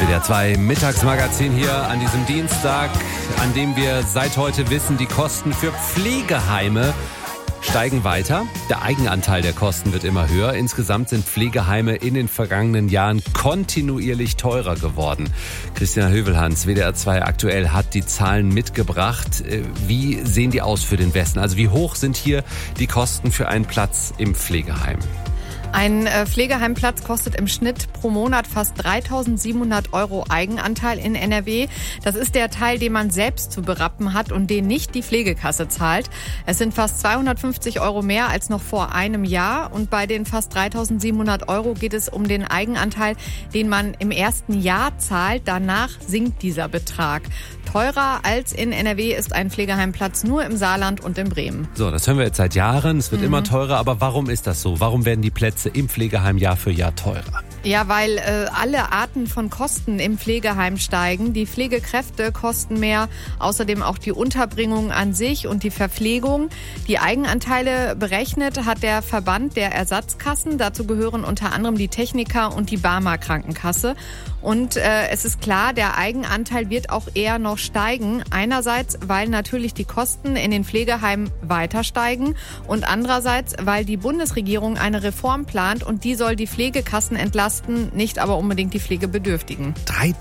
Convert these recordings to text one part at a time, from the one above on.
WDR 2 Mittagsmagazin hier an diesem Dienstag, an dem wir seit heute wissen, die Kosten für Pflegeheime steigen weiter. Der Eigenanteil der Kosten wird immer höher. Insgesamt sind Pflegeheime in den vergangenen Jahren kontinuierlich teurer geworden. Christina Hövelhans, WDR 2 aktuell, hat die Zahlen mitgebracht. Wie sehen die aus für den Westen? Also wie hoch sind hier die Kosten für einen Platz im Pflegeheim? Ein Pflegeheimplatz kostet im Schnitt pro Monat fast 3.700 € Eigenanteil in NRW. Das ist der Teil, den man selbst zu berappen hat und den nicht die Pflegekasse zahlt. Es sind fast 250 € mehr als noch vor einem Jahr. Und bei den fast 3.700 € geht es um den Eigenanteil, den man im ersten Jahr zahlt. Danach sinkt dieser Betrag. Teurer als in NRW ist ein Pflegeheimplatz nur im Saarland und in Bremen. So, das hören wir jetzt seit Jahren. Es wird immer teurer. Aber warum ist das so? Warum werden die Plätze im Pflegeheim Jahr für Jahr teurer? Ja, weil alle Arten von Kosten im Pflegeheim steigen. Die Pflegekräfte kosten mehr, außerdem auch die Unterbringung an sich und die Verpflegung. Die Eigenanteile berechnet hat der Verband der Ersatzkassen. Dazu gehören unter anderem die Techniker und die Barmer Krankenkasse. Und es ist klar, der Eigenanteil wird auch eher noch steigen. Einerseits, weil natürlich die Kosten in den Pflegeheimen weiter steigen und andererseits, weil die Bundesregierung eine Reform plant und die soll die Pflegekassen entlasten, nicht aber unbedingt die Pflegebedürftigen.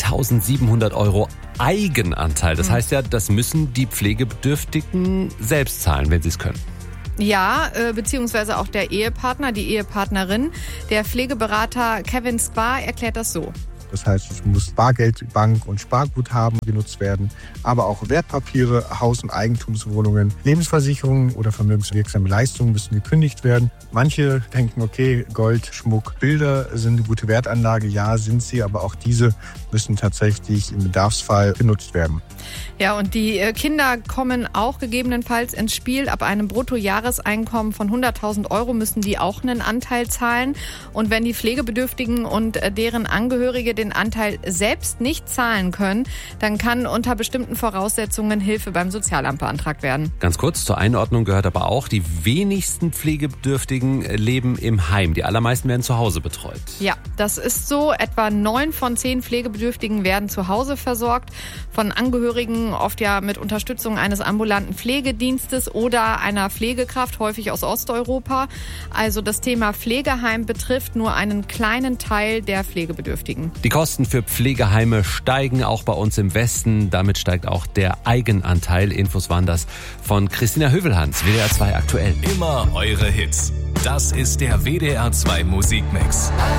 3.700 € Eigenanteil. Das heißt ja, das müssen die Pflegebedürftigen selbst zahlen, wenn sie es können. Ja, beziehungsweise auch der Ehepartner, die Ehepartnerin. Der Pflegeberater Kevin Spar erklärt das so. Das heißt, es muss Bargeld, Bank- und Sparguthaben genutzt werden, aber auch Wertpapiere, Haus- und Eigentumswohnungen, Lebensversicherungen oder vermögenswirksame Leistungen müssen gekündigt werden. Manche denken, okay, Gold, Schmuck, Bilder sind eine gute Wertanlage. Ja, sind sie, aber auch diese müssen tatsächlich im Bedarfsfall genutzt werden. Ja, und die Kinder kommen auch gegebenenfalls ins Spiel. Ab einem Bruttojahreseinkommen von 100.000 € müssen die auch einen Anteil zahlen. Und wenn die Pflegebedürftigen und deren Angehörige den Anteil selbst nicht zahlen können, dann kann unter bestimmten Voraussetzungen Hilfe beim Sozialamt beantragt werden. Ganz kurz, zur Einordnung gehört aber auch, die wenigsten Pflegebedürftigen leben im Heim. Die allermeisten werden zu Hause betreut. Ja, das ist so. Etwa 9 von 10 Pflegebedürftigen werden zu Hause versorgt. Von Angehörigen, oft ja mit Unterstützung eines ambulanten Pflegedienstes oder einer Pflegekraft, häufig aus Osteuropa. Also das Thema Pflegeheim betrifft nur einen kleinen Teil der Pflegebedürftigen. Die Kosten für Pflegeheime steigen auch bei uns im Westen. Damit steigt auch der Eigenanteil. Infos waren das von Christina Hövelhans, WDR 2 aktuell. Immer eure Hits. Das ist der WDR 2 Musikmix.